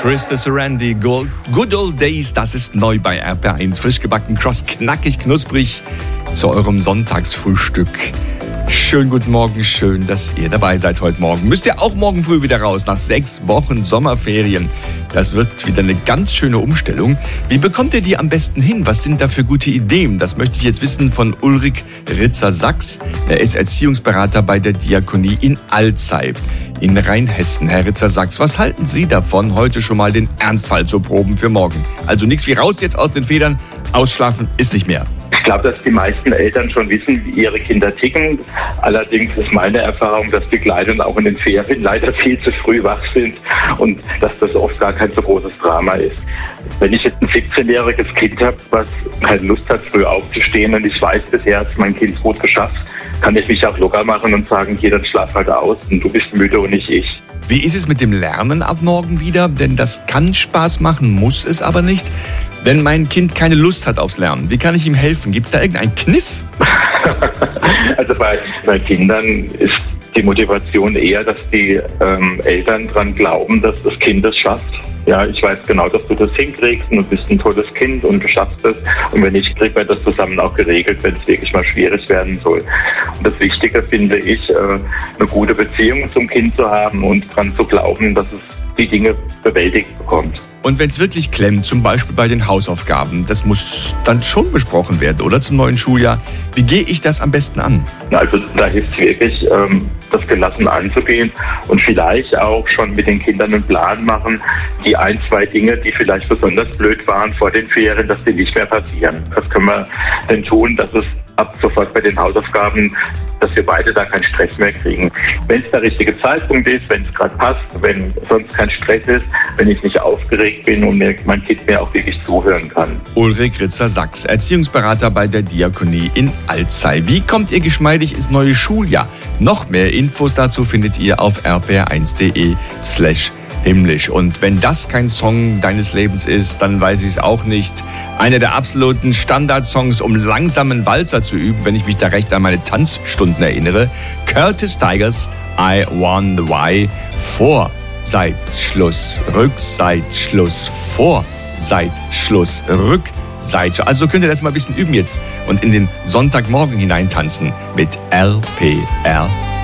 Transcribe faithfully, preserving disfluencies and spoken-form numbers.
Krista Sarandon, Good Old Days, das ist neu bei R P R eins. Frisch gebacken, kross, knackig, knusprig zu eurem Sonntagsfrühstück. Schönen guten Morgen, schön, dass ihr dabei seid heute Morgen. Müsst ihr auch morgen früh wieder raus, nach sechs Wochen Sommerferien. Das wird wieder eine ganz schöne Umstellung. Wie bekommt ihr die am besten hin? Was sind da für gute Ideen? Das möchte ich jetzt wissen von Ulrich Ritzer-Sachs. Er ist Erziehungsberater bei der Diakonie in Alzey in Rheinhessen. Herr Ritzer-Sachs, was halten Sie davon, heute schon mal den Ernstfall zu proben für morgen? Also nichts wie raus jetzt aus den Federn, ausschlafen ist nicht mehr. Ich glaube, dass die meisten Eltern schon wissen, wie ihre Kinder ticken. Allerdings ist meine Erfahrung, dass die Kleinen auch in den Ferien leider viel zu früh wach sind und dass das oft gar kein so großes Drama ist. Wenn ich jetzt ein siebzehnjähriges Kind habe, was keine Lust hat, früh aufzustehen und ich weiß, bisher hat mein Kind gut geschafft, kann ich mich auch locker machen und sagen, hier, dann schlaf halt aus und du bist müde und nicht ich. Wie ist es mit dem Lernen ab morgen wieder? Denn das kann Spaß machen, muss es aber nicht. Wenn mein Kind keine Lust hat aufs Lernen, wie kann ich ihm helfen? Gibt es da irgendeinen Kniff? Also bei, bei Kindern ist die Motivation eher, dass die ähm, Eltern dran glauben, dass das Kind es schafft. Ja, ich weiß genau, dass du das hinkriegst und du bist ein tolles Kind und du schaffst es. Und wenn nicht, kriegt man das zusammen auch geregelt, wenn es wirklich mal schwierig werden soll. Und das Wichtige finde ich, eine gute Beziehung zum Kind zu haben und dran zu glauben, dass es die Dinge bewältigt bekommt. Und wenn es wirklich klemmt, zum Beispiel bei den Hausaufgaben, das muss dann schon besprochen werden, oder zum neuen Schuljahr. Wie gehe ich das am besten an? Also da hilft es wirklich, das gelassen anzugehen und vielleicht auch schon mit den Kindern einen Plan machen, die ein, zwei Dinge, die vielleicht besonders blöd waren vor den Ferien, dass die nicht mehr passieren. Was können wir denn tun, dass es ab sofort bei den Hausaufgaben, dass wir beide da keinen Stress mehr kriegen. Wenn es der richtige Zeitpunkt ist, wenn es gerade passt, wenn sonst kein Stress ist, wenn ich nicht aufgeregt bin und mir, mein Kind mir auch wirklich zuhören kann. Ulrich Ritzer-Sachs, Erziehungsberater bei der Diakonie in Alzey. Wie kommt ihr geschmeidig ins neue Schuljahr? Noch mehr Infos dazu findet ihr auf r p r eins punkt d e slash himmlisch. Und wenn das kein Song deines Lebens ist, dann weiß ich es auch nicht. Einer der absoluten Standardsongs, um langsamen Walzer zu üben, wenn ich mich da recht an meine Tanzstunden erinnere. Curtis Tigers, I Wonder Why. Vorseitschluss, Rückseitschluss, Vorseitschluss, Rückseitschluss. Also könnt ihr das mal ein bisschen üben jetzt und in den Sonntagmorgen hineintanzen mit L P R